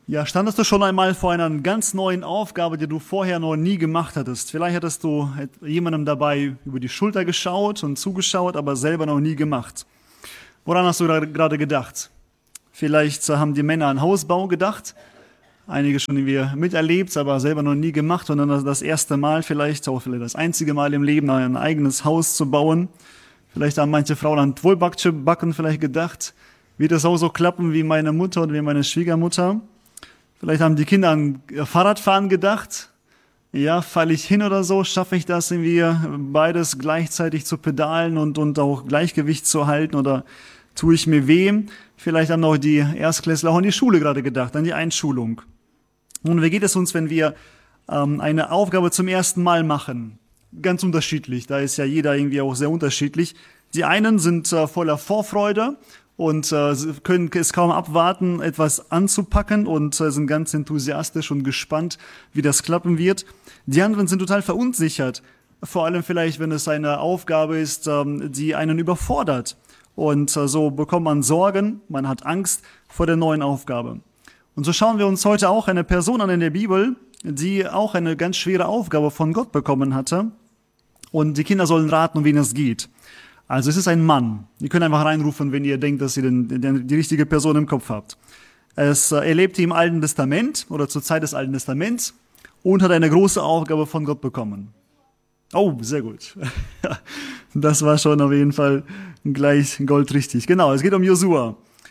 Ja, standest du schon einmal vor einer ganz neuen Aufgabe, die du vorher noch nie gemacht hattest? Vielleicht hattest du jemandem dabei über die Schulter geschaut und zugeschaut, aber selber noch nie gemacht. Woran hast du gerade gedacht? Vielleicht haben die Männer an Hausbau gedacht, einige schon irgendwie miterlebt, aber selber noch nie gemacht und dann das erste Mal vielleicht, auch vielleicht das einzige Mal im Leben, ein eigenes Haus zu bauen. Vielleicht haben manche Frauen an Backen vielleicht gedacht, wird es auch so klappen wie meine Mutter oder wie meine Schwiegermutter? Vielleicht haben die Kinder an Fahrradfahren gedacht. Ja, falle ich hin oder so? Schaffe ich das irgendwie beides gleichzeitig zu pedalen und auch Gleichgewicht zu halten oder tue ich mir weh? Vielleicht haben auch die Erstklässler auch an die Schule gerade gedacht, an die Einschulung. Und wie geht es uns, wenn wir eine Aufgabe zum ersten Mal machen? Ganz unterschiedlich. Da ist ja jeder irgendwie auch sehr unterschiedlich. Die einen sind voller Vorfreude und können es kaum abwarten, etwas anzupacken und sind ganz enthusiastisch und gespannt, wie das klappen wird. Die anderen sind total verunsichert, vor allem vielleicht, wenn es eine Aufgabe ist, die einen überfordert. Und so bekommt man Sorgen, man hat Angst vor der neuen Aufgabe. Und so schauen wir uns heute auch eine Person an in der Bibel, die auch eine ganz schwere Aufgabe von Gott bekommen hatte. Und die Kinder sollen raten, um wen es geht. Also es ist ein Mann. Ihr könnt einfach reinrufen, wenn ihr denkt, dass ihr die richtige Person im Kopf habt. Er lebte im Alten Testament oder zur Zeit des Alten Testaments und hat eine große Aufgabe von Gott bekommen. Oh, sehr gut. Das war schon auf jeden Fall gleich goldrichtig. Genau, es geht um Josua.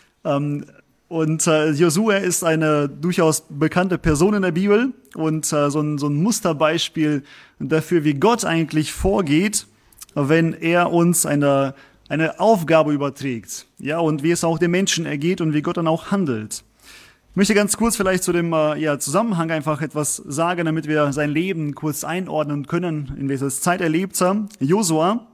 Und Josua ist eine durchaus bekannte Person in der Bibel und so ein Musterbeispiel dafür, wie Gott eigentlich vorgeht, wenn er uns eine Aufgabe überträgt, ja, und wie es auch den Menschen ergeht und wie Gott dann auch handelt. Ich möchte ganz kurz vielleicht zu dem Zusammenhang einfach etwas sagen, damit wir sein Leben kurz einordnen können, in welcher Zeit er lebte. Josua,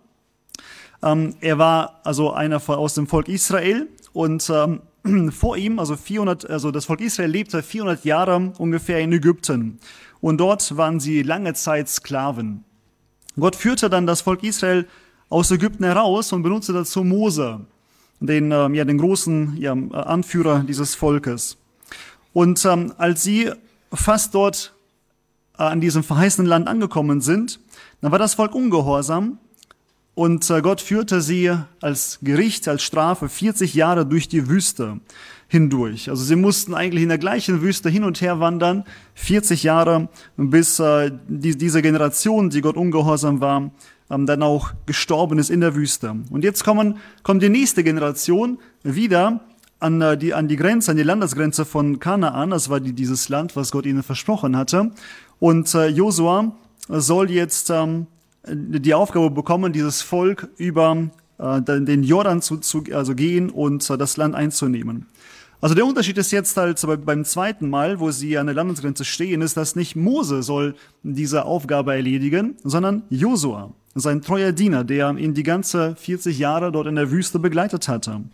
er war also einer aus dem Volk Israel und vor ihm, also das Volk Israel lebte 400 Jahre ungefähr in Ägypten und dort waren sie lange Zeit Sklaven. Gott führte dann das Volk Israel aus Ägypten heraus und benutzte dazu Mose, den großen Anführer dieses Volkes. Und als sie fast dort an diesem verheißenen Land angekommen sind, dann war das Volk ungehorsam und Gott führte sie als Gericht, als Strafe 40 Jahre durch die Wüste hindurch. Also sie mussten eigentlich in der gleichen Wüste hin und her wandern, 40 Jahre, bis diese Generation, die Gott ungehorsam war, dann auch gestorben ist in der Wüste. Und jetzt kommt die nächste Generation wieder an die Grenze, an die Landesgrenze von Kanaan. Das war dieses Land, was Gott ihnen versprochen hatte. Und Josua soll jetzt die Aufgabe bekommen, dieses Volk über den Jordan zu gehen und das Land einzunehmen. Also der Unterschied ist jetzt halt beim zweiten Mal, wo sie an der Landesgrenze stehen, ist, dass nicht Mose soll diese Aufgabe erledigen, sondern Josua, sein treuer Diener, der ihn die ganze 40 Jahre dort in der Wüste begleitet hatte.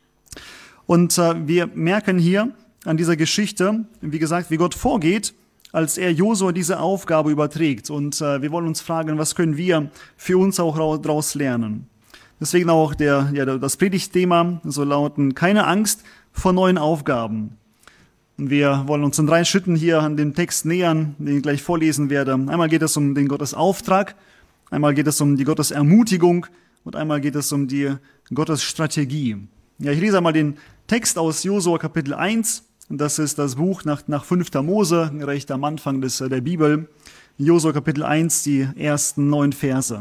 Und wir merken hier an dieser Geschichte, wie gesagt, wie Gott vorgeht, als er Josua diese Aufgabe überträgt. Und wir wollen uns fragen, was können wir für uns auch daraus lernen? Deswegen auch das Predigtthema so lauten: keine Angst vor neuen Aufgaben. Und wir wollen uns in 3 Schritten hier an den Text nähern, den ich gleich vorlesen werde. Einmal geht es um den Gottesauftrag, einmal geht es um die Gottesermutigung und einmal geht es um die Gottesstrategie. Ja, ich lese einmal den Text aus Josua Kapitel 1. Das ist das Buch nach 5. Mose, recht am Anfang der Bibel. Josua Kapitel 1, die ersten 9 Verse.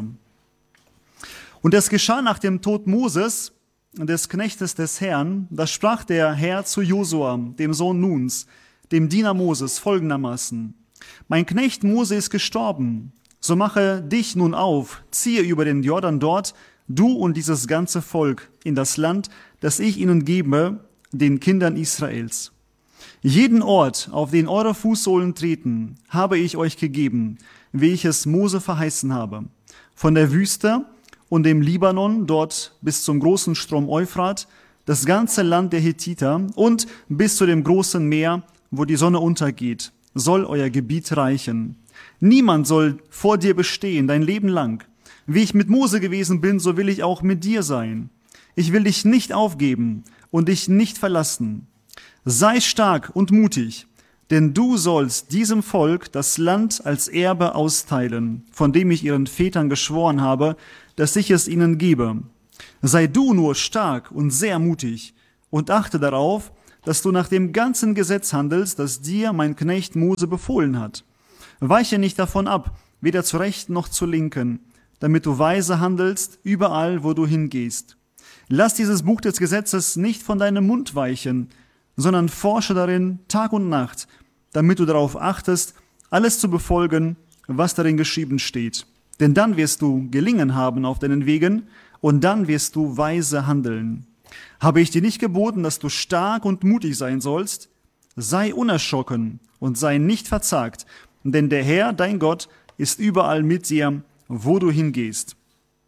Und es geschah nach dem Tod Moses, des Knechtes des Herrn, da sprach der Herr zu Josua, dem Sohn Nuns, dem Diener Moses, folgendermaßen: Mein Knecht Mose ist gestorben, so mache dich nun auf, ziehe über den Jordan dort, du und dieses ganze Volk, in das Land, das ich ihnen gebe, den Kindern Israels. Jeden Ort, auf den eure Fußsohlen treten, habe ich euch gegeben, wie ich es Mose verheißen habe. Von der Wüste und dem Libanon, dort bis zum großen Strom Euphrat, das ganze Land der Hethiter und bis zu dem großen Meer, wo die Sonne untergeht, soll euer Gebiet reichen. Niemand soll vor dir bestehen, dein Leben lang. Wie ich mit Mose gewesen bin, so will ich auch mit dir sein. Ich will dich nicht aufgeben und dich nicht verlassen. Sei stark und mutig, Denn du sollst diesem Volk das Land als Erbe austeilen, von dem ich ihren Vätern geschworen habe, dass ich es ihnen gebe. Sei du nur stark und sehr mutig und achte darauf, dass du nach dem ganzen Gesetz handelst, das dir mein Knecht Mose befohlen hat. Weiche nicht davon ab, weder zur Rechten noch zur Linken, damit du weise handelst überall, wo du hingehst. Lass dieses Buch des Gesetzes nicht von deinem Mund weichen, sondern forsche darin Tag und Nacht, damit du darauf achtest, alles zu befolgen, was darin geschrieben steht. Denn dann wirst du gelingen haben auf deinen Wegen und dann wirst du weise handeln. Habe ich dir nicht geboten, dass du stark und mutig sein sollst? Sei unerschrocken und sei nicht verzagt, denn der Herr, dein Gott, ist überall mit dir, wo du hingehst.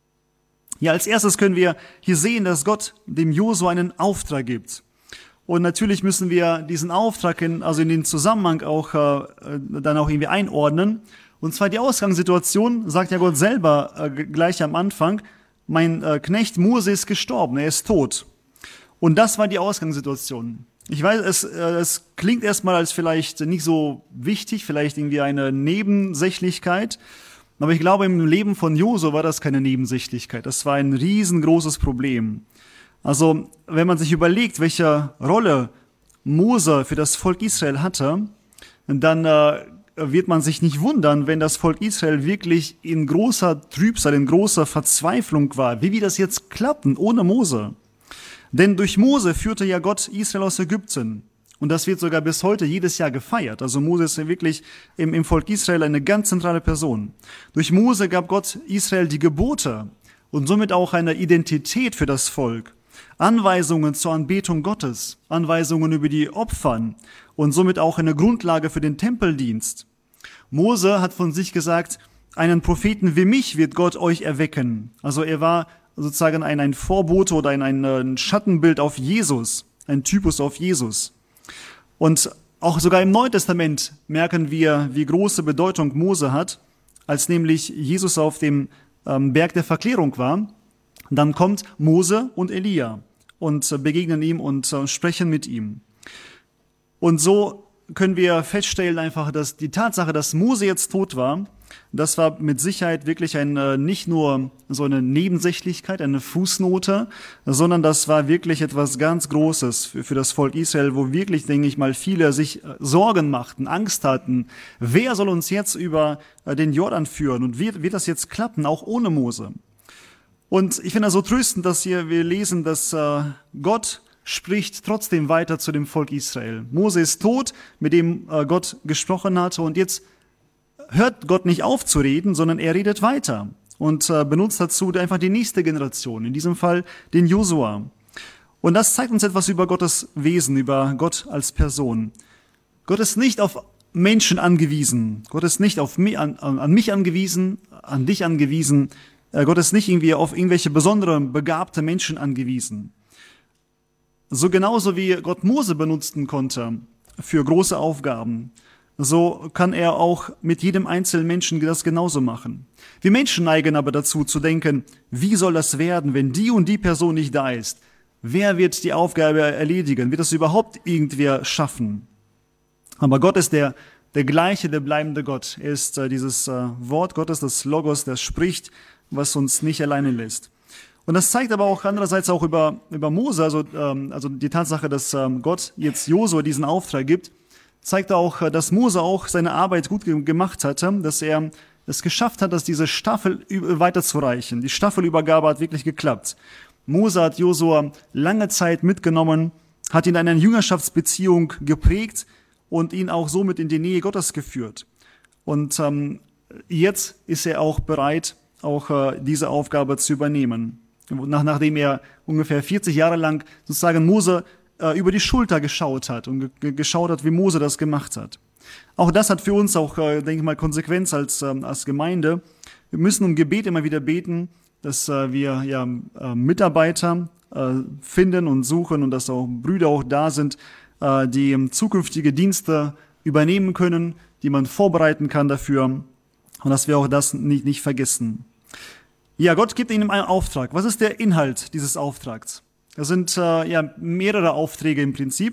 Ja, als erstes können wir hier sehen, dass Gott dem Josua einen Auftrag gibt. Und natürlich müssen wir diesen Auftrag in den Zusammenhang auch dann auch irgendwie einordnen. Und zwar die Ausgangssituation, sagt ja Gott selber gleich am Anfang, mein Knecht Mose ist gestorben, er ist tot. Und das war die Ausgangssituation. Ich weiß, es klingt erstmal als vielleicht nicht so wichtig, vielleicht irgendwie eine Nebensächlichkeit. Aber ich glaube, im Leben von Josua war das keine Nebensächlichkeit. Das war ein riesengroßes Problem. Also, wenn man sich überlegt, welche Rolle Mose für das Volk Israel hatte, dann wird man sich nicht wundern, wenn das Volk Israel wirklich in großer Trübsal, in großer Verzweiflung war. Wie das jetzt klappen ohne Mose? Denn durch Mose führte ja Gott Israel aus Ägypten. Und das wird sogar bis heute jedes Jahr gefeiert. Also Mose ist ja wirklich im Volk Israel eine ganz zentrale Person. Durch Mose gab Gott Israel die Gebote und somit auch eine Identität für das Volk. Anweisungen zur Anbetung Gottes, Anweisungen über die Opfern und somit auch eine Grundlage für den Tempeldienst. Mose hat von sich gesagt, einen Propheten wie mich wird Gott euch erwecken. Also er war sozusagen ein Vorbote oder ein Schattenbild auf Jesus, ein Typus auf Jesus. Und auch sogar im Neuen Testament merken wir, wie große Bedeutung Mose hat, als nämlich Jesus auf dem Berg der Verklärung war. Dann kommt Mose und Elia und begegnen ihm und sprechen mit ihm. Und so können wir feststellen einfach, dass die Tatsache, dass Mose jetzt tot war, das war mit Sicherheit wirklich nicht nur so eine Nebensächlichkeit, eine Fußnote, sondern das war wirklich etwas ganz Großes für das Volk Israel, wo wirklich, denke ich mal, viele sich Sorgen machten, Angst hatten. Wer soll uns jetzt über den Jordan führen und wird das jetzt klappen, auch ohne Mose? Und ich finde das so tröstend, dass wir lesen, dass Gott spricht trotzdem weiter zu dem Volk Israel. Mose ist tot, mit dem Gott gesprochen hatte, und jetzt hört Gott nicht auf zu reden, sondern er redet weiter und benutzt dazu einfach die nächste Generation, in diesem Fall den Josua. Und das zeigt uns etwas über Gottes Wesen, über Gott als Person. Gott ist nicht auf Menschen angewiesen. Gott ist nicht an mich angewiesen, an dich angewiesen. Gott ist nicht irgendwie auf irgendwelche besondere, begabte Menschen angewiesen. So genauso wie Gott Mose benutzen konnte für große Aufgaben, so kann er auch mit jedem einzelnen Menschen das genauso machen. Wir Menschen neigen aber dazu zu denken, wie soll das werden, wenn die und die Person nicht da ist? Wer wird die Aufgabe erledigen? Wird das überhaupt irgendwer schaffen? Aber Gott ist der gleiche, der bleibende Gott. Er ist dieses Wort Gottes, das Logos, der spricht, was uns nicht alleine lässt. Und das zeigt aber auch andererseits auch über Mose, also die Tatsache, dass Gott jetzt Josua diesen Auftrag gibt, zeigt auch, dass Mose auch seine Arbeit gut gemacht hatte, dass er es geschafft hat, dass diese Staffel weiterzureichen. Die Staffelübergabe hat wirklich geklappt. Mose hat Josua lange Zeit mitgenommen, hat ihn in einer Jüngerschaftsbeziehung geprägt und ihn auch somit in die Nähe Gottes geführt. Und jetzt ist er auch bereit, auch diese Aufgabe zu übernehmen. Nachdem er ungefähr 40 Jahre lang sozusagen Mose über die Schulter geschaut hat und geschaut hat, wie Mose das gemacht hat. Auch das hat für uns auch, denke ich mal, Konsequenz als Gemeinde. Wir müssen um Gebet immer wieder beten, dass wir Mitarbeiter finden und suchen und dass auch Brüder auch da sind, die zukünftige Dienste übernehmen können, die man vorbereiten kann dafür, und dass wir auch das nicht vergessen. Ja, Gott gibt ihnen einen Auftrag. Was ist der Inhalt dieses Auftrags? Es sind mehrere Aufträge im Prinzip.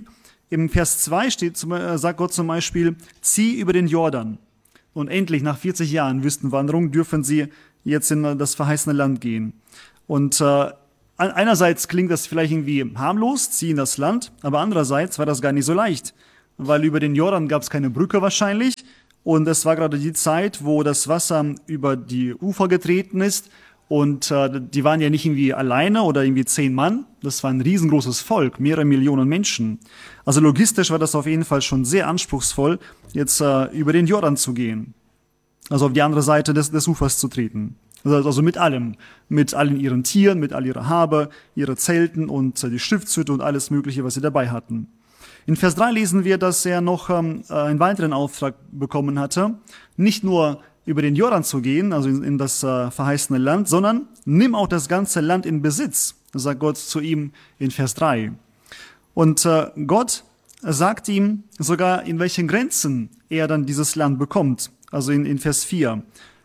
Im Vers 2 sagt Gott zum Beispiel, zieh über den Jordan. Und endlich, nach 40 Jahren Wüstenwanderung, dürfen sie jetzt in das verheißene Land gehen. Und einerseits klingt das vielleicht irgendwie harmlos, zieh in das Land, aber andererseits war das gar nicht so leicht, weil über den Jordan gab es keine Brücke wahrscheinlich. Und es war gerade die Zeit, wo das Wasser über die Ufer getreten ist. Und die waren ja nicht irgendwie alleine oder irgendwie 10 Mann. Das war ein riesengroßes Volk, mehrere Millionen Menschen. Also logistisch war das auf jeden Fall schon sehr anspruchsvoll, jetzt über den Jordan zu gehen. Also auf die andere Seite des Ufers zu treten. Also mit allem. Mit allen ihren Tieren, mit all ihrer Habe, ihre Zelten und die Stiftshütte und alles Mögliche, was sie dabei hatten. In Vers 3 lesen wir, dass er noch einen weiteren Auftrag bekommen hatte. Nicht nur über den Jordan zu gehen, also in das verheißene Land, sondern nimm auch das ganze Land in Besitz, sagt Gott zu ihm in Vers 3. Und Gott sagt ihm sogar, in welchen Grenzen er dann dieses Land bekommt, also in Vers 4.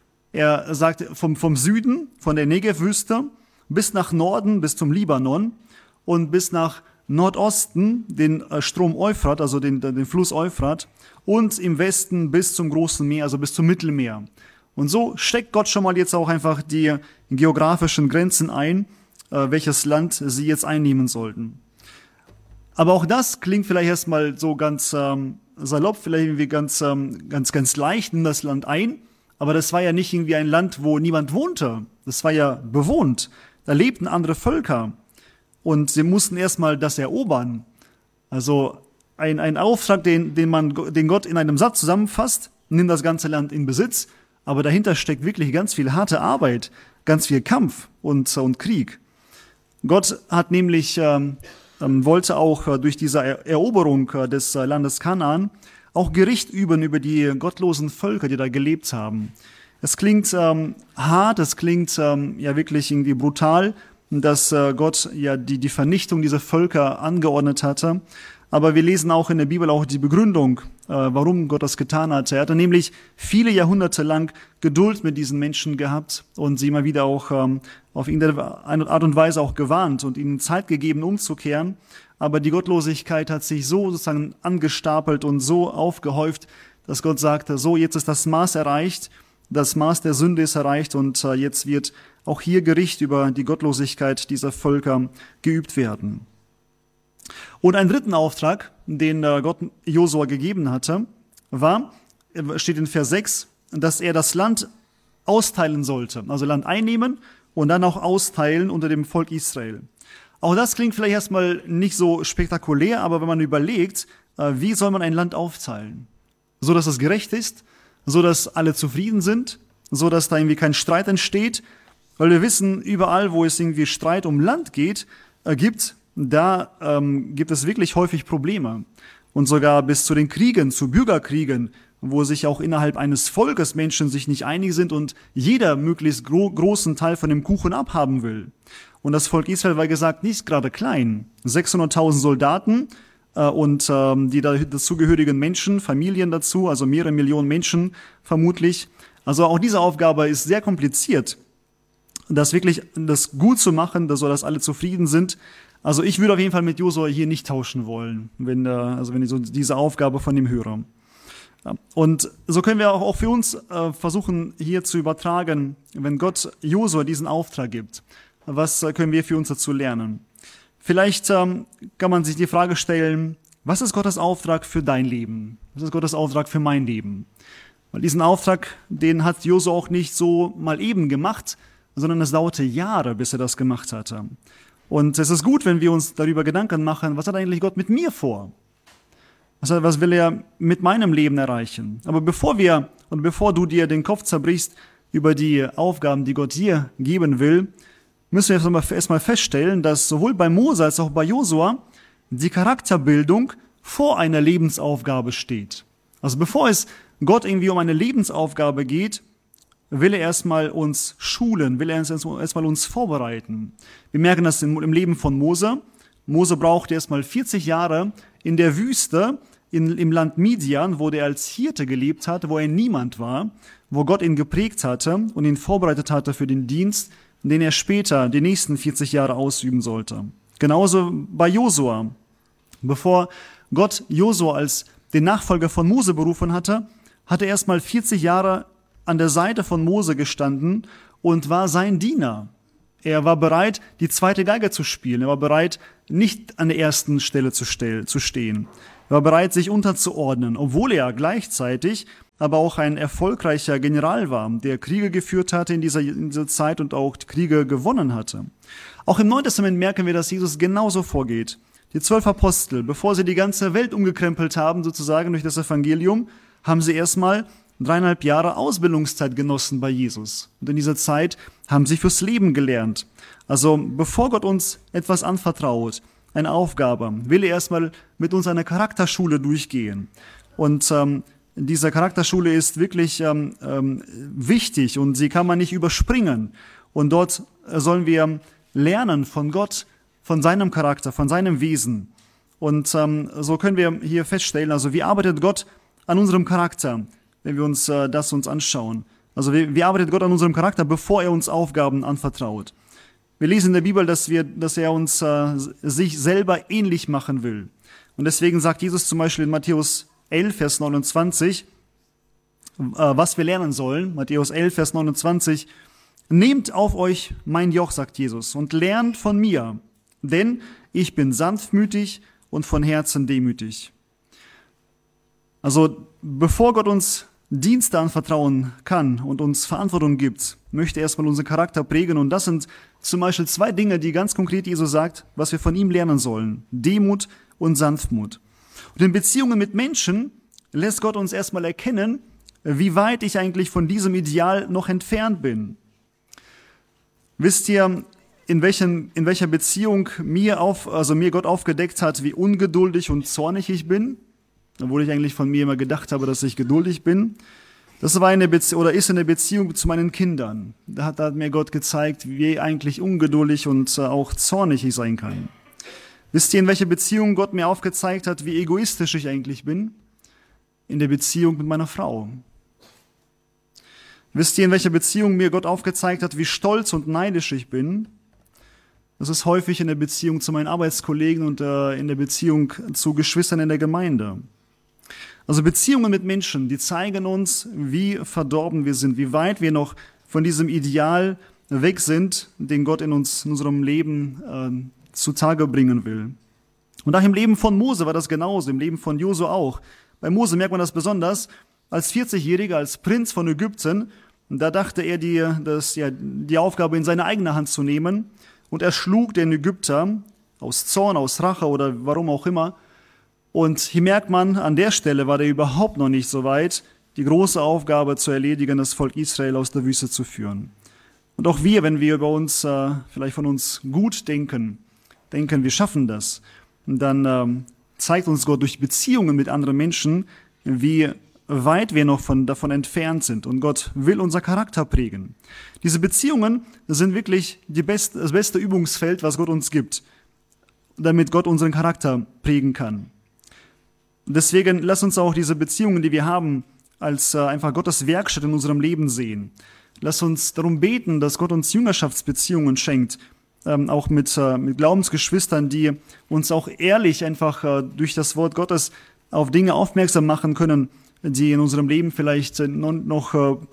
Er sagt, vom Süden, von der Negev-Wüste, bis nach Norden, bis zum Libanon und bis nach Nordosten, den Strom Euphrat, also den Fluss Euphrat, und im Westen bis zum Großen Meer, also bis zum Mittelmeer. Und so steckt Gott schon mal jetzt auch einfach die geografischen Grenzen ein, welches Land sie jetzt einnehmen sollten. Aber auch das klingt vielleicht erstmal so ganz salopp, vielleicht irgendwie ganz leicht in das Land ein. Aber das war ja nicht irgendwie ein Land, wo niemand wohnte. Das war ja bewohnt. Da lebten andere Völker. Und sie mussten erstmal das erobern. Also ein Auftrag, den Gott in einem Satz zusammenfasst, nimm das ganze Land in Besitz, aber dahinter steckt wirklich ganz viel harte Arbeit, ganz viel Kampf und Krieg. Gott hat nämlich, wollte auch durch diese Eroberung des Landes Kanaan auch Gericht üben über die gottlosen Völker, die da gelebt haben. Es klingt hart, es klingt ja wirklich irgendwie brutal, dass Gott ja die Vernichtung dieser Völker angeordnet hatte. Aber wir lesen auch in der Bibel auch die Begründung, warum Gott das getan hatte. Er hatte nämlich viele Jahrhunderte lang Geduld mit diesen Menschen gehabt und sie immer wieder auch auf irgendeine Art und Weise auch gewarnt und ihnen Zeit gegeben, umzukehren. Aber die Gottlosigkeit hat sich so sozusagen angestapelt und so aufgehäuft, dass Gott sagte, so jetzt ist das Maß erreicht, das Maß der Sünde ist erreicht und jetzt wird auch hier Gericht über die Gottlosigkeit dieser Völker geübt werden. Und einen dritten Auftrag, den Gott Josua gegeben hatte, steht in Vers 6, dass er das Land austeilen sollte, also Land einnehmen und dann auch austeilen unter dem Volk Israel. Auch das klingt vielleicht erstmal nicht so spektakulär, aber wenn man überlegt, wie soll man ein Land aufteilen? So, dass es gerecht ist, so, dass alle zufrieden sind, so, dass da irgendwie kein Streit entsteht, weil wir wissen, überall, wo es irgendwie Streit um Land gibt es wirklich häufig Probleme. Und sogar bis zu den Kriegen, zu Bürgerkriegen, wo sich auch innerhalb eines Volkes Menschen sich nicht einig sind und jeder möglichst großen Teil von dem Kuchen abhaben will. Und das Volk Israel war gesagt nicht gerade klein. 600.000 Soldaten und die dazugehörigen Menschen, Familien dazu, also mehrere Millionen Menschen vermutlich. Also auch diese Aufgabe ist sehr kompliziert. Das gut zu machen, dass alle zufrieden sind. Also ich würde auf jeden Fall mit Josua hier nicht tauschen wollen, wenn ich so diese Aufgabe von ihm höre. Und so können wir auch für uns versuchen, hier zu übertragen, wenn Gott Josua diesen Auftrag gibt. Was können wir für uns dazu lernen? Vielleicht kann man sich die Frage stellen, was ist Gottes Auftrag für dein Leben? Was ist Gottes Auftrag für mein Leben? Weil diesen Auftrag, den hat Josua auch nicht so mal eben gemacht, sondern es dauerte Jahre, bis er das gemacht hatte. Und es ist gut, wenn wir uns darüber Gedanken machen, was hat eigentlich Gott mit mir vor? Was will er mit meinem Leben erreichen? Aber bevor du dir den Kopf zerbrichst über die Aufgaben, die Gott dir geben will, müssen wir erstmal feststellen, dass sowohl bei Mose als auch bei Josua die Charakterbildung vor einer Lebensaufgabe steht. Also bevor es Gott irgendwie um eine Lebensaufgabe geht, will er erstmal uns schulen, will er erstmal uns vorbereiten. Wir merken das im Leben von Mose. Mose brauchte erstmal 40 Jahre in der Wüste, im Land Midian, wo er als Hirte gelebt hat, wo er niemand war, wo Gott ihn geprägt hatte und ihn vorbereitet hatte für den Dienst, den er später die nächsten 40 Jahre ausüben sollte. Genauso bei Josua. Bevor Gott Josua als den Nachfolger von Mose berufen hatte, hat er erstmal 40 Jahre an der Seite von Mose gestanden und war sein Diener. Er war bereit, die zweite Geige zu spielen. Er war bereit, nicht an der ersten Stelle zu stehen. Er war bereit, sich unterzuordnen, obwohl er gleichzeitig aber auch ein erfolgreicher General war, der Kriege geführt hatte in dieser Zeit und auch Kriege gewonnen hatte. Auch im Neuen Testament merken wir, dass Jesus genauso vorgeht. Die 12 Apostel, bevor sie die ganze Welt umgekrempelt haben, sozusagen durch das Evangelium, haben sie erstmal 3,5 Jahre Ausbildungszeit genossen bei Jesus. Und in dieser Zeit haben sie fürs Leben gelernt. Also bevor Gott uns etwas anvertraut, eine Aufgabe, will er erstmal mit uns eine Charakterschule durchgehen. Und diese Charakterschule ist wirklich wichtig und sie kann man nicht überspringen. Und dort sollen wir lernen von Gott, von seinem Charakter, von seinem Wesen. Und so können wir hier feststellen, also wie arbeitet Gott an unserem Charakter, wenn wir uns das anschauen. Also wie arbeitet Gott an unserem Charakter, bevor er uns Aufgaben anvertraut. Wir lesen in der Bibel, dass er uns sich selber ähnlich machen will. Und deswegen sagt Jesus zum Beispiel in Matthäus 11, Vers 29, was wir lernen sollen. Matthäus 11, Vers 29, nehmt auf euch mein Joch, sagt Jesus, und lernt von mir, denn ich bin sanftmütig und von Herzen demütig. Also bevor Gott uns Dienste anvertrauen kann und uns Verantwortung gibt, möchte er erstmal unseren Charakter prägen. Und das sind zum Beispiel 2 Dinge, die ganz konkret Jesus sagt, was wir von ihm lernen sollen. Demut und Sanftmut. Und in Beziehungen mit Menschen lässt Gott uns erstmal erkennen, wie weit ich eigentlich von diesem Ideal noch entfernt bin. Wisst ihr, in welcher Beziehung mir Gott aufgedeckt hat, wie ungeduldig und zornig ich bin? Obwohl ich eigentlich von mir immer gedacht habe, dass ich geduldig bin. Das war ist eine Beziehung zu meinen Kindern. Da hat mir Gott gezeigt, wie eigentlich ungeduldig und auch zornig ich sein kann. Wisst ihr, in welcher Beziehung Gott mir aufgezeigt hat, wie egoistisch ich eigentlich bin? In der Beziehung mit meiner Frau. Wisst ihr, in welcher Beziehung mir Gott aufgezeigt hat, wie stolz und neidisch ich bin? Das ist häufig in der Beziehung zu meinen Arbeitskollegen und in der Beziehung zu Geschwistern in der Gemeinde. Also Beziehungen mit Menschen, die zeigen uns, wie verdorben wir sind, wie weit wir noch von diesem Ideal weg sind, den Gott in unserem Leben zutage bringen will. Und auch im Leben von Mose war das genauso, im Leben von Josua auch. Bei Mose merkt man das besonders, als 40-Jähriger, als Prinz von Ägypten, da dachte er, die Aufgabe in seine eigene Hand zu nehmen, und er schlug den Ägypter aus Zorn, aus Rache oder warum auch immer. Und hier merkt man, an der Stelle war der überhaupt noch nicht so weit, die große Aufgabe zu erledigen, das Volk Israel aus der Wüste zu führen. Und auch wir, wenn wir über uns, vielleicht von uns gut denken, wir schaffen das, dann zeigt uns Gott durch Beziehungen mit anderen Menschen, wie weit wir noch davon entfernt sind. Und Gott will unser Charakter prägen. Diese Beziehungen sind wirklich das beste Übungsfeld, was Gott uns gibt, damit Gott unseren Charakter prägen kann. Deswegen lass uns auch diese Beziehungen, die wir haben, als einfach Gottes Werkstatt in unserem Leben sehen. Lass uns darum beten, dass Gott uns Jüngerschaftsbeziehungen schenkt, auch mit Glaubensgeschwistern, die uns auch ehrlich einfach durch das Wort Gottes auf Dinge aufmerksam machen können, die in unserem Leben vielleicht noch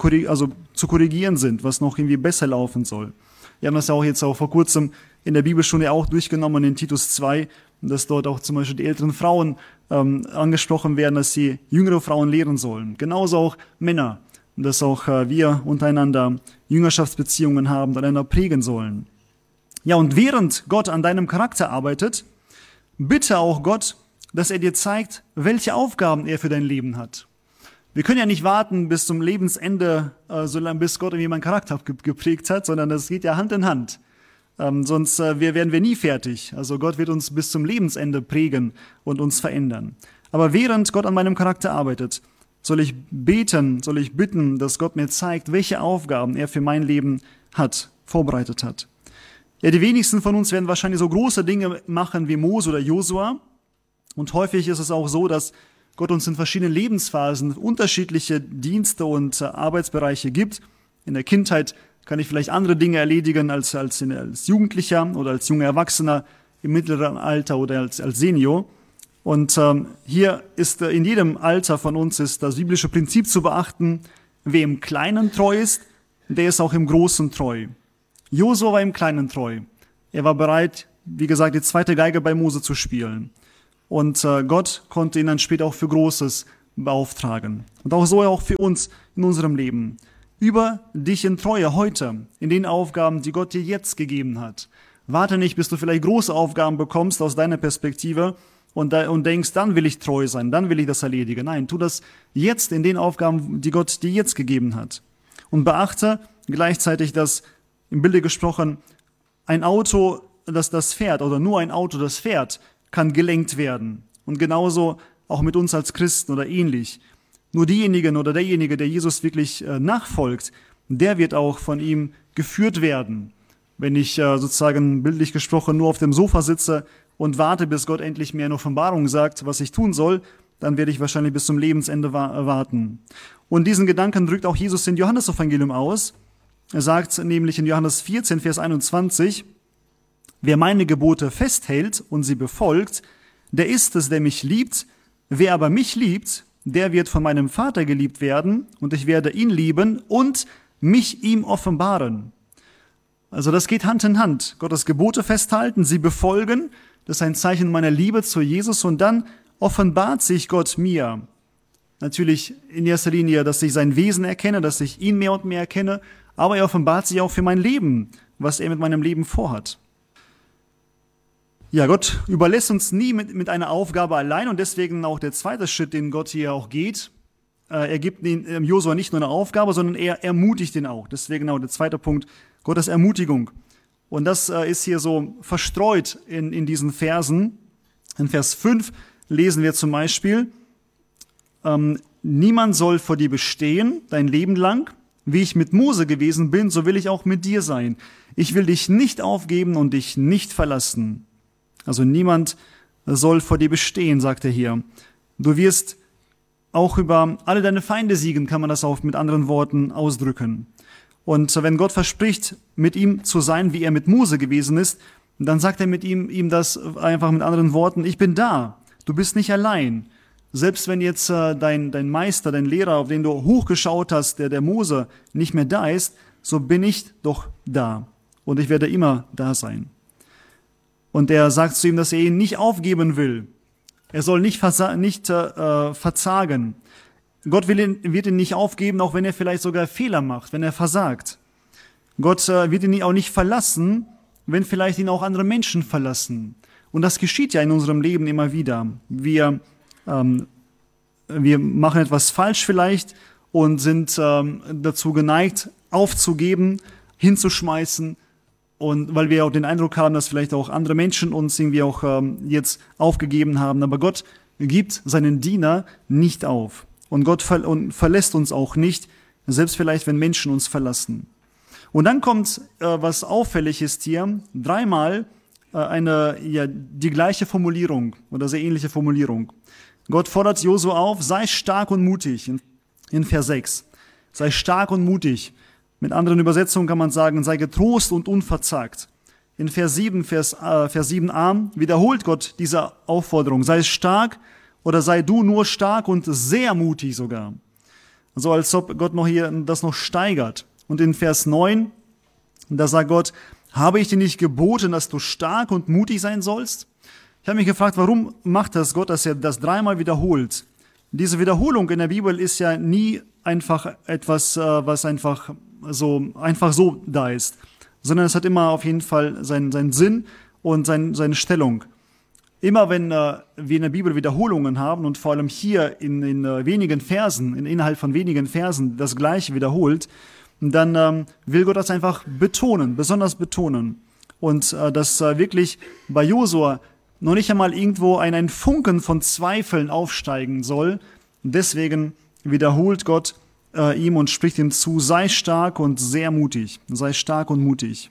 zu korrigieren sind, was noch irgendwie besser laufen soll. Wir haben das auch jetzt auch vor kurzem in der Bibelstunde auch durchgenommen in Titus 2, dass dort auch zum Beispiel die älteren Frauen angesprochen werden, dass sie jüngere Frauen lehren sollen. Genauso auch Männer, dass auch wir untereinander Jüngerschaftsbeziehungen haben, und einander prägen sollen. Ja, und während Gott an deinem Charakter arbeitet, bitte auch Gott, dass er dir zeigt, welche Aufgaben er für dein Leben hat. Wir können ja nicht warten bis zum Lebensende, solange bis Gott irgendwie meinen Charakter geprägt hat, sondern das geht ja Hand in Hand. Sonst werden wir nie fertig. Also Gott wird uns bis zum Lebensende prägen und uns verändern. Aber während Gott an meinem Charakter arbeitet, soll ich bitten, dass Gott mir zeigt, welche Aufgaben er für mein Leben vorbereitet hat. Ja, die wenigsten von uns werden wahrscheinlich so große Dinge machen wie Mose oder Josua. Und häufig ist es auch so, dass Gott uns in verschiedenen Lebensphasen unterschiedliche Dienste und Arbeitsbereiche gibt. In der Kindheit kann ich vielleicht andere Dinge erledigen als Jugendlicher oder als junger Erwachsener im mittleren Alter oder als Senior. Und hier ist in jedem Alter von uns ist das biblische Prinzip zu beachten: Wer im Kleinen treu ist, der ist auch im Großen treu. Josua war im Kleinen treu. Er war bereit, wie gesagt, die zweite Geige bei Mose zu spielen. Und Gott konnte ihn dann später auch für Großes beauftragen. Und auch so auch für uns in unserem Leben. Über dich in Treue heute, in den Aufgaben, die Gott dir jetzt gegeben hat. Warte nicht, bis du vielleicht große Aufgaben bekommst aus deiner Perspektive und denkst, dann will ich treu sein, dann will ich das erledigen. Nein, tu das jetzt in den Aufgaben, die Gott dir jetzt gegeben hat. Und beachte gleichzeitig, dass, im Bilde gesprochen, ein Auto, das fährt, oder nur ein Auto, das fährt, kann gelenkt werden. Und genauso auch mit uns als Christen oder ähnlich. Nur diejenigen oder derjenige, der Jesus wirklich nachfolgt, der wird auch von ihm geführt werden. Wenn ich sozusagen bildlich gesprochen nur auf dem Sofa sitze und warte, bis Gott endlich mir eine Offenbarung sagt, was ich tun soll, dann werde ich wahrscheinlich bis zum Lebensende warten. Und diesen Gedanken drückt auch Jesus in Johannesevangelium aus. Er sagt nämlich in Johannes 14, Vers 21, wer meine Gebote festhält und sie befolgt, der ist es, der mich liebt. Wer aber mich liebt, der wird von meinem Vater geliebt werden und ich werde ihn lieben und mich ihm offenbaren. Also das geht Hand in Hand. Gottes Gebote festhalten, sie befolgen, das ist ein Zeichen meiner Liebe zu Jesus und dann offenbart sich Gott mir. Natürlich in erster Linie, dass ich sein Wesen erkenne, dass ich ihn mehr und mehr erkenne, aber er offenbart sich auch für mein Leben, was er mit meinem Leben vorhat. Ja, Gott überlässt uns nie mit einer Aufgabe allein und deswegen auch der zweite Schritt, den Gott hier auch geht. Er gibt Josua nicht nur eine Aufgabe, sondern er ermutigt ihn auch. Deswegen auch der zweite Punkt, Gottes Ermutigung. Und das ist hier so verstreut in diesen Versen. In Vers 5 lesen wir zum Beispiel, niemand soll vor dir bestehen, dein Leben lang. Wie ich mit Mose gewesen bin, so will ich auch mit dir sein. Ich will dich nicht aufgeben und dich nicht verlassen. Also niemand soll vor dir bestehen, sagt er hier. Du wirst auch über alle deine Feinde siegen, kann man das auch mit anderen Worten ausdrücken. Und wenn Gott verspricht, mit ihm zu sein, wie er mit Mose gewesen ist, dann sagt er mit ihm das einfach mit anderen Worten, ich bin da, du bist nicht allein. Selbst wenn jetzt dein Meister, dein Lehrer, auf den du hochgeschaut hast, der Mose, nicht mehr da ist, so bin ich doch da. Und ich werde immer da sein. Und er sagt zu ihm, dass er ihn nicht aufgeben will. Er soll nicht verzagen. Gott wird ihn nicht aufgeben, auch wenn er vielleicht sogar Fehler macht, wenn er versagt. Gott wird ihn auch nicht verlassen, wenn vielleicht ihn auch andere Menschen verlassen. Und das geschieht ja in unserem Leben immer wieder. Wir machen etwas falsch vielleicht und sind dazu geneigt, aufzugeben, hinzuschmeißen. Und weil wir auch den Eindruck haben, dass vielleicht auch andere Menschen uns irgendwie auch jetzt aufgegeben haben. Aber Gott gibt seinen Diener nicht auf. Und Gott verlässt uns auch nicht, selbst vielleicht, wenn Menschen uns verlassen. Und dann kommt, was auffällig ist hier, dreimal die gleiche Formulierung oder sehr ähnliche Formulierung. Gott fordert Josua auf, sei stark und mutig, in Vers 6. Sei stark und mutig. Mit anderen Übersetzungen kann man sagen, sei getrost und unverzagt. In Vers 7a wiederholt Gott diese Aufforderung, sei stark oder sei du nur stark und sehr mutig sogar. Also als ob Gott das noch steigert. Und in Vers 9, da sagt Gott, habe ich dir nicht geboten, dass du stark und mutig sein sollst? Ich habe mich gefragt, warum macht das Gott, dass er das dreimal wiederholt? Diese Wiederholung in der Bibel ist ja nie einfach etwas, was einfach so da ist, sondern es hat immer auf jeden Fall seinen Sinn und seine Stellung. Immer wenn wir in der Bibel Wiederholungen haben und vor allem hier in wenigen Versen, innerhalb von wenigen Versen das Gleiche wiederholt, dann will Gott das einfach betonen, besonders betonen. Und dass wirklich bei Josua noch nicht einmal irgendwo ein Funken von Zweifeln aufsteigen soll. Deswegen wiederholt Gott ihm und spricht ihm zu, sei stark und sehr mutig. Sei stark und mutig.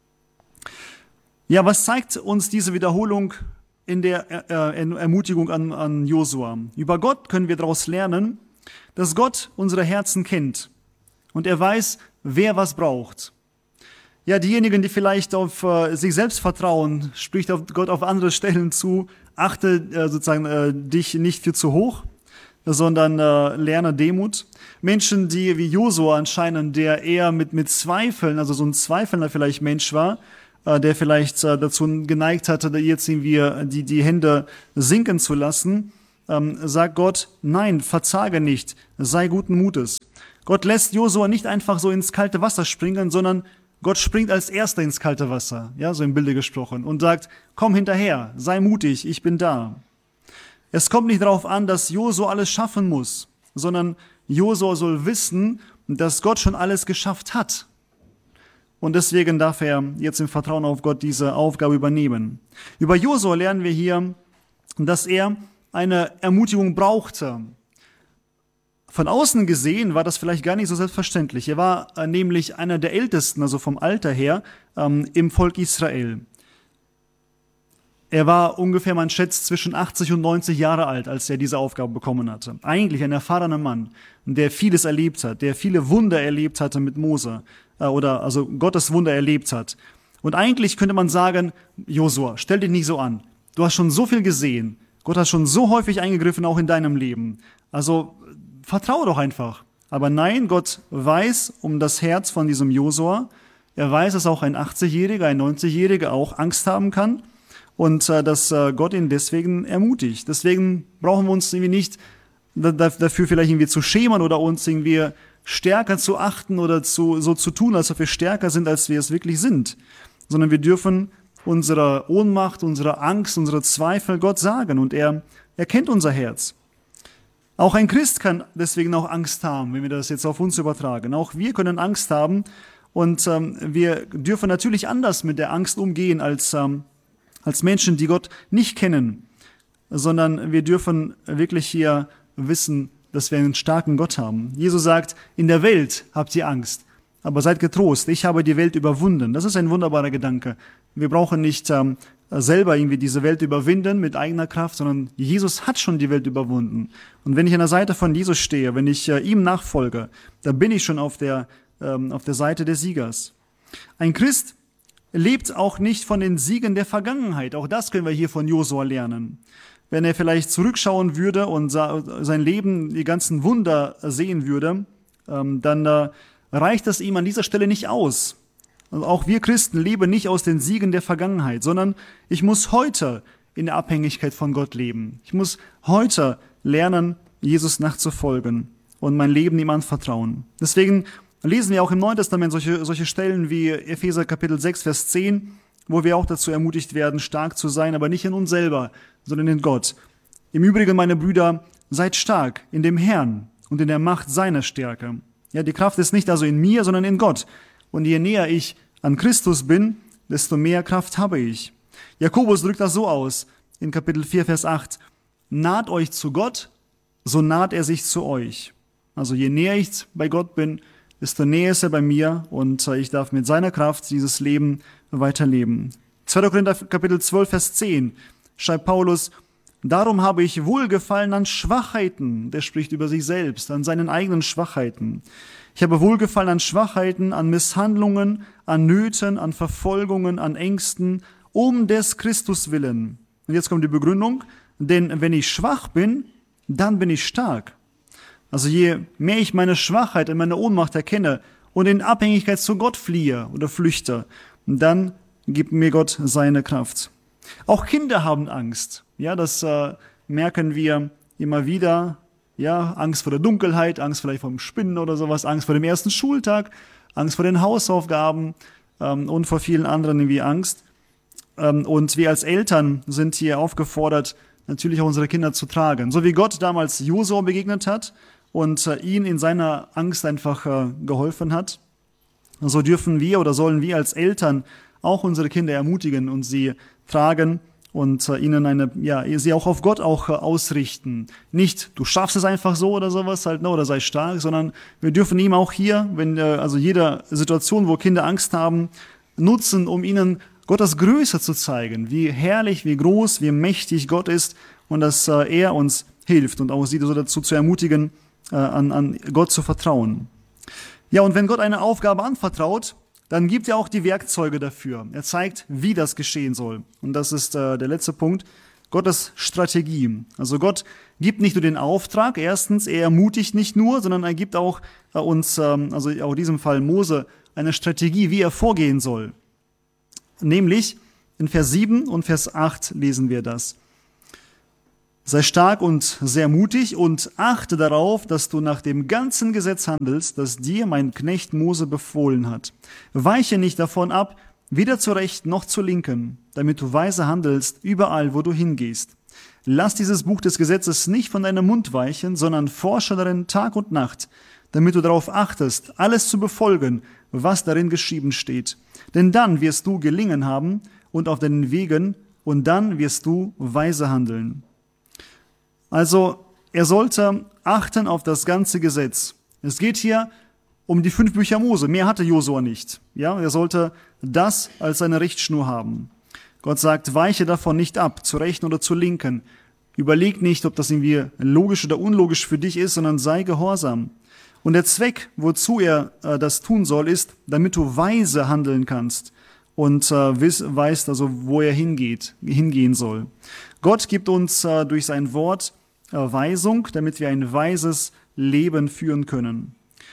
Ja, was zeigt uns diese Wiederholung in der Ermutigung an Josua? Über Gott können wir daraus lernen, dass Gott unsere Herzen kennt und er weiß, wer was braucht. Ja, diejenigen, die vielleicht auf sich selbst vertrauen, spricht Gott auf andere Stellen zu, achte dich nicht für zu hoch, sondern lerne Demut. Menschen, die wie Josua anscheinend, der eher mit Zweifeln, also so ein zweifelnder vielleicht Mensch war, der vielleicht dazu geneigt hatte, jetzt irgendwie die Hände sinken zu lassen, sagt Gott, nein, verzage nicht, sei guten Mutes. Gott lässt Josua nicht einfach so ins kalte Wasser springen, sondern Gott springt als Erster ins kalte Wasser, ja, so im Bilde gesprochen, und sagt, komm hinterher, sei mutig, ich bin da. Es kommt nicht darauf an, dass Josua alles schaffen muss, sondern Josua soll wissen, dass Gott schon alles geschafft hat. Und deswegen darf er jetzt im Vertrauen auf Gott diese Aufgabe übernehmen. Über Josua lernen wir hier, dass er eine Ermutigung brauchte. Von außen gesehen war das vielleicht gar nicht so selbstverständlich. Er war nämlich einer der Ältesten, also vom Alter her, im Volk Israel. Er war ungefähr, man schätzt, zwischen 80 und 90 Jahre alt, als er diese Aufgabe bekommen hatte. Eigentlich ein erfahrener Mann, der vieles erlebt hat, der viele Wunder erlebt hatte mit Mose, also Gottes Wunder erlebt hat. Und eigentlich könnte man sagen, Josua, stell dich nicht so an. Du hast schon so viel gesehen. Gott hat schon so häufig eingegriffen, auch in deinem Leben. Also vertraue doch einfach. Aber nein, Gott weiß um das Herz von diesem Josua. Er weiß, dass auch ein 80-Jähriger, ein 90-Jähriger auch Angst haben kann. Und dass Gott ihn deswegen ermutigt. Deswegen brauchen wir uns irgendwie nicht dafür vielleicht irgendwie zu schämen oder uns irgendwie stärker zu achten oder so zu tun, als ob wir stärker sind, als wir es wirklich sind. Sondern wir dürfen unsere Ohnmacht, unsere Angst, unsere Zweifel Gott sagen. Und er kennt unser Herz. Auch ein Christ kann deswegen auch Angst haben, wenn wir das jetzt auf uns übertragen. Auch wir können Angst haben. Und wir dürfen natürlich anders mit der Angst umgehen als Menschen, die Gott nicht kennen, sondern wir dürfen wirklich hier wissen, dass wir einen starken Gott haben. Jesus sagt, in der Welt habt ihr Angst, aber seid getrost, ich habe die Welt überwunden. Das ist ein wunderbarer Gedanke. Wir brauchen nicht selber irgendwie diese Welt überwinden mit eigener Kraft, sondern Jesus hat schon die Welt überwunden. Und wenn ich an der Seite von Jesus stehe, wenn ich ihm nachfolge, dann bin ich schon auf der Seite des Siegers. Ein Christ lebt auch nicht von den Siegen der Vergangenheit. Auch das können wir hier von Josua lernen. Wenn er vielleicht zurückschauen würde und sein Leben, die ganzen Wunder sehen würde, dann reicht das ihm an dieser Stelle nicht aus. Also auch wir Christen leben nicht aus den Siegen der Vergangenheit, sondern ich muss heute in der Abhängigkeit von Gott leben. Ich muss heute lernen, Jesus nachzufolgen und mein Leben ihm anvertrauen. Deswegen lesen wir auch im Neuen Testament solche Stellen wie Epheser Kapitel 6, Vers 10, wo wir auch dazu ermutigt werden, stark zu sein, aber nicht in uns selber, sondern in Gott. Im Übrigen, meine Brüder, seid stark in dem Herrn und in der Macht seiner Stärke. Ja, die Kraft ist nicht also in mir, sondern in Gott. Und je näher ich an Christus bin, desto mehr Kraft habe ich. Jakobus drückt das so aus, in Kapitel 4, Vers 8, naht euch zu Gott, so naht er sich zu euch. Also je näher ich bei Gott bin, desto näher ist er bei mir und ich darf mit seiner Kraft dieses Leben weiterleben. 2. Korinther Kapitel 12, Vers 10 schreibt Paulus, darum habe ich Wohlgefallen an Schwachheiten. Der spricht über sich selbst, an seinen eigenen Schwachheiten. Ich habe Wohlgefallen an Schwachheiten, an Misshandlungen, an Nöten, an Verfolgungen, an Ängsten, um des Christus willen. Und jetzt kommt die Begründung, denn wenn ich schwach bin, dann bin ich stark. Also je mehr ich meine Schwachheit und meine Ohnmacht erkenne und in Abhängigkeit zu Gott fliehe oder flüchte, dann gibt mir Gott seine Kraft. Auch Kinder haben Angst. Ja, das merken wir immer wieder. Ja, Angst vor der Dunkelheit, Angst vielleicht vor dem Spinnen oder sowas, Angst vor dem ersten Schultag, Angst vor den Hausaufgaben und vor vielen anderen wie Angst. Und wir als Eltern sind hier aufgefordert, natürlich auch unsere Kinder zu tragen. So wie Gott damals Josua begegnet hat und ihn in seiner Angst einfach geholfen hat, so dürfen wir oder sollen wir als Eltern auch unsere Kinder ermutigen und sie tragen und ihnen sie auch auf Gott auch ausrichten. Nicht, du schaffst es einfach so oder sowas halt, oder sei stark, sondern wir dürfen ihm auch hier, also jeder Situation, wo Kinder Angst haben, nutzen, um ihnen Gottes Größe zu zeigen, wie herrlich, wie groß, wie mächtig Gott ist und dass er uns hilft und auch sie so dazu zu ermutigen, an Gott zu vertrauen. Ja, und wenn Gott eine Aufgabe anvertraut, dann gibt er auch die Werkzeuge dafür. Er zeigt, wie das geschehen soll. Und das ist der letzte Punkt, Gottes Strategie. Also Gott gibt nicht nur den Auftrag, erstens, er ermutigt nicht nur, sondern er gibt auch uns, also auch in diesem Fall Mose, eine Strategie, wie er vorgehen soll. Nämlich in Vers 7 und Vers 8 lesen wir das. Sei stark und sehr mutig und achte darauf, dass du nach dem ganzen Gesetz handelst, das dir mein Knecht Mose befohlen hat. Weiche nicht davon ab, weder zur Rechten noch zur Linken, damit du weise handelst überall, wo du hingehst. Lass dieses Buch des Gesetzes nicht von deinem Mund weichen, sondern forsche darin Tag und Nacht, damit du darauf achtest, alles zu befolgen, was darin geschrieben steht. Denn dann wirst du gelingen haben und auf deinen Wegen, und dann wirst du weise handeln. Also, er sollte achten auf das ganze Gesetz. Es geht hier um die 5 Bücher Mose. Mehr hatte Josua nicht. Ja, er sollte das als seine Richtschnur haben. Gott sagt, weiche davon nicht ab, zur Rechten oder zur Linken. Überleg nicht, ob das irgendwie logisch oder unlogisch für dich ist, sondern sei gehorsam. Und der Zweck, wozu er das tun soll, ist, damit du weise handeln kannst und weißt also, wo er hingehen soll. Gott gibt uns durch sein Wort Weisung, damit wir ein weises Leben führen können.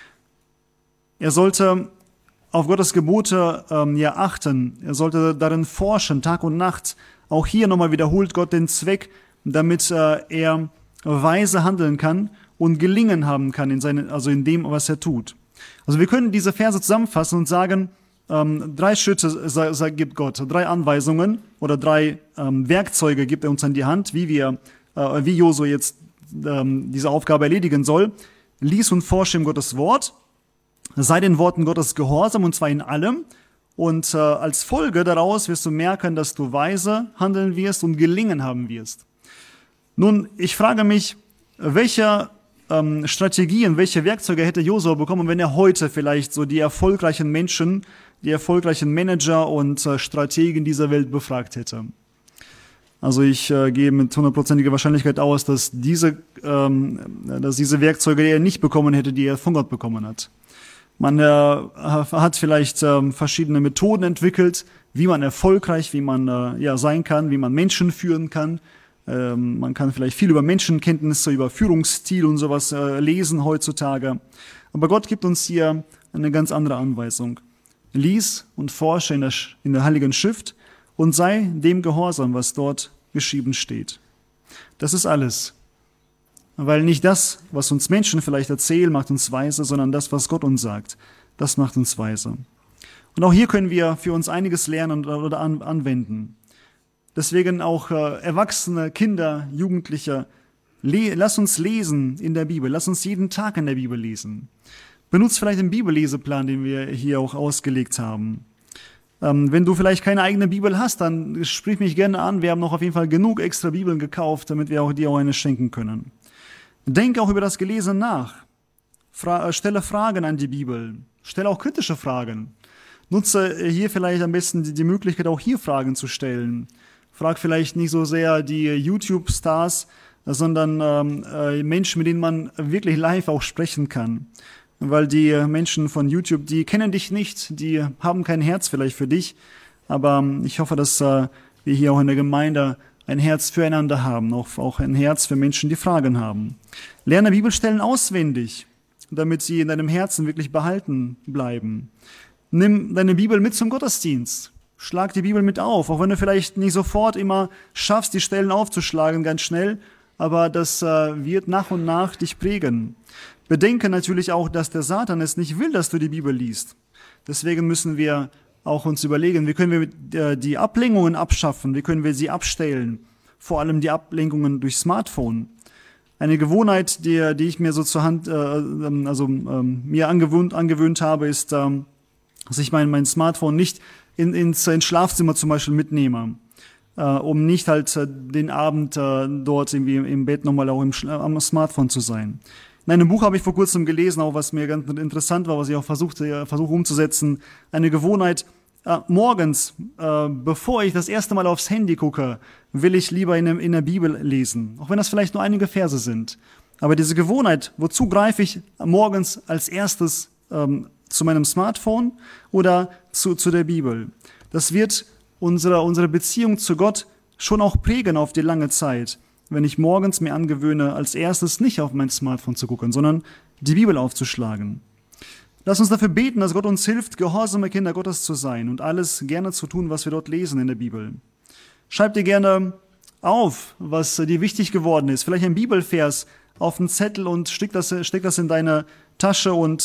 Er sollte auf Gottes Gebote achten. Er sollte darin forschen, Tag und Nacht. Auch hier nochmal wiederholt Gott den Zweck, damit er weise handeln kann und Gelingen haben kann in dem, was er tut. Also wir können diese Verse zusammenfassen und sagen, 3 Schritte gibt Gott, 3 Anweisungen oder 3 Werkzeuge gibt er uns an die Hand, wie Josua jetzt diese Aufgabe erledigen soll. Lies und forsche in Gottes Wort, sei den Worten Gottes gehorsam, und zwar in allem. Und als Folge daraus wirst du merken, dass du weise handeln wirst und Gelingen haben wirst. Nun, ich frage mich, welche Strategien, welche Werkzeuge hätte Josua bekommen, wenn er heute vielleicht so die erfolgreichen Menschen, die erfolgreichen Manager und Strategen dieser Welt befragt hätte? Also ich gehe mit 100%iger Wahrscheinlichkeit aus, dass diese Werkzeuge, die er nicht bekommen hätte, die er von Gott bekommen hat. Man hat vielleicht verschiedene Methoden entwickelt, wie man erfolgreich, wie man sein kann, wie man Menschen führen kann. Man kann vielleicht viel über Menschenkenntnisse, über Führungsstil und sowas lesen heutzutage. Aber Gott gibt uns hier eine ganz andere Anweisung. Lies und forsche in der Heiligen Schrift und sei dem gehorsam, was dort geschrieben steht. Das ist alles. Weil nicht das, was uns Menschen vielleicht erzählen, macht uns weise, sondern das, was Gott uns sagt, das macht uns weise. Und auch hier können wir für uns einiges lernen oder anwenden. Deswegen auch Erwachsene, Kinder, Jugendliche, lass uns lesen in der Bibel. Lass uns jeden Tag in der Bibel lesen. Benutzt vielleicht den Bibelleseplan, den wir hier auch ausgelegt haben. Wenn du vielleicht keine eigene Bibel hast, dann sprich mich gerne an. Wir haben noch auf jeden Fall genug extra Bibeln gekauft, damit wir dir auch eine schenken können. Denk auch über das Gelesene nach. Stelle Fragen an die Bibel. Stelle auch kritische Fragen. Nutze hier vielleicht am besten die Möglichkeit, auch hier Fragen zu stellen. Frag vielleicht nicht so sehr die YouTube-Stars, sondern Menschen, mit denen man wirklich live auch sprechen kann. Weil die Menschen von YouTube, die kennen dich nicht, die haben kein Herz vielleicht für dich. Aber ich hoffe, dass wir hier auch in der Gemeinde ein Herz füreinander haben, auch ein Herz für Menschen, die Fragen haben. Lerne Bibelstellen auswendig, damit sie in deinem Herzen wirklich behalten bleiben. Nimm deine Bibel mit zum Gottesdienst. Schlag die Bibel mit auf, auch wenn du vielleicht nicht sofort immer schaffst, die Stellen aufzuschlagen, ganz schnell, aber das wird nach und nach dich prägen. Bedenke natürlich auch, dass der Satan es nicht will, dass du die Bibel liest. Deswegen müssen wir auch uns überlegen, wie können wir die Ablenkungen abschaffen, wie können wir sie abstellen, vor allem die Ablenkungen durch Smartphone. Eine Gewohnheit, die ich mir so zur Hand, mir angewöhnt habe, ist, dass ich mein Smartphone nicht ins Schlafzimmer zum Beispiel mitnehme, um nicht halt den Abend dort irgendwie im Bett nochmal auch am Smartphone zu sein. In einem Buch habe ich vor kurzem gelesen, auch was mir ganz interessant war, was ich auch versuche umzusetzen, eine Gewohnheit, morgens, bevor ich das erste Mal aufs Handy gucke, will ich lieber in der Bibel lesen, auch wenn das vielleicht nur einige Verse sind. Aber diese Gewohnheit, wozu greife ich morgens als erstes zu meinem Smartphone oder zu der Bibel. Das wird unsere Beziehung zu Gott schon auch prägen auf die lange Zeit, wenn ich morgens mir angewöhne, als erstes nicht auf mein Smartphone zu gucken, sondern die Bibel aufzuschlagen. Lass uns dafür beten, dass Gott uns hilft, gehorsame Kinder Gottes zu sein und alles gerne zu tun, was wir dort lesen in der Bibel. Schreib dir gerne auf, was dir wichtig geworden ist. Vielleicht ein Bibelvers auf einen Zettel und steck das in deine Tasche und